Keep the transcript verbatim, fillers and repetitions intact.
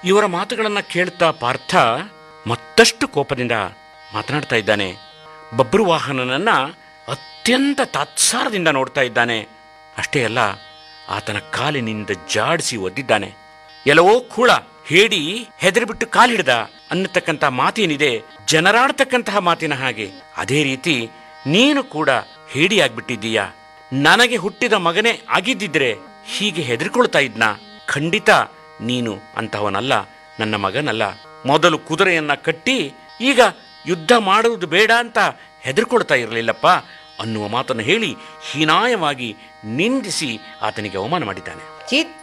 ಇವರ ಮಾತುಗಳನ್ನು ಕೇಳುತ್ತಾ ಪಾರ್ಥ ಮತ್ತಷ್ಟು ಕೋಪದಿಂದ ಮಾತನಾಡ್ತಾ ಇದ್ದಾನೆ. ಬಬ್ರುವಾಹನನನ್ನ ಅತ್ಯಂತ ತಾತ್ಸಾರದಿಂದ ನೋಡ್ತಾ ಇದ್ದಾನೆ. ಅಷ್ಟೇ ಅಲ್ಲ, ಆತನ ಕಾಲಿನಿಂದ ಜಾಡಿಸಿ ಒದ್ದಿದ್ದಾನೆ. ಎಲ್ಲವೋ ಕೂಳ ಹೇಡಿ ಹೆದರಿಬಿಟ್ಟು ಕಾಲಿಡ್ದ ಅನ್ನತಕ್ಕಂತಹ ಮಾತೇನಿದೆ, ಜನರಾಡ್ತಕ್ಕಂತಹ ಮಾತಿನ ಹಾಗೆ. ಅದೇ ರೀತಿ ನೀನು ಕೂಡ ಹೇಡಿಯಾಗ್ಬಿಟ್ಟಿದ್ದೀಯ. ನನಗೆ ಹುಟ್ಟಿದ ಮಗನೇ ಆಗಿದ್ದಿದ್ರೆ ಹೀಗೆ ಹೆದರ್ಕೊಳ್ತಾ ಇದ್ನ? ಖಂಡಿತ ನೀನು ಅಂತಹವನಲ್ಲ, ನನ್ನ ಮಗನಲ್ಲ. ಮೊದಲು ಕುದುರೆಯನ್ನ ಕಟ್ಟಿ ಈಗ ಯುದ್ಧ ಮಾಡುವುದು ಬೇಡ ಅಂತ ಹೆದರ್ಕೊಳ್ತಾ ಇರಲಿಲ್ಲಪ್ಪ ಅನ್ನುವ ಮಾತನ್ನು ಹೇಳಿ ಹೀನಾಯವಾಗಿ ನಿಂದಿಸಿ ಆತನಿಗೆ ಅವಮಾನ ಮಾಡಿದ್ದಾನೆ. ಚಿತ್ತ